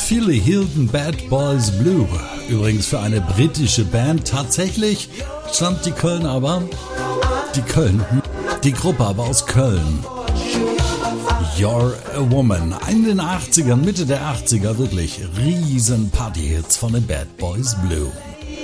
Viele hielten Bad Boys Blue übrigens für eine britische Band. Tatsächlich stammt die Gruppe aber aus Köln. You're a Woman. In den 80ern, Mitte der 80er wirklich riesen Partyhits von den Bad Boys Blue.